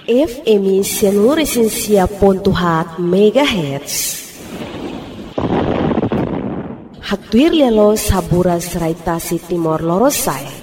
FM Seluruh Pontuhat MHz. Haktuir lelo sabura seraitasi Timor Lorosai.